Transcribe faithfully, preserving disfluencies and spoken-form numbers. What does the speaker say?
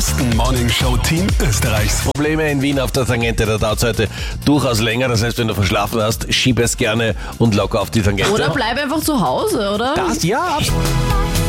größten Morningshow-Team Österreichs. Probleme in Wien auf der Tangente, da dauert es heute durchaus länger. Das heißt, wenn du verschlafen hast, schieb es gerne und locker auf die Tangente. Oder bleib einfach zu Hause, oder? Das, ja, absolut.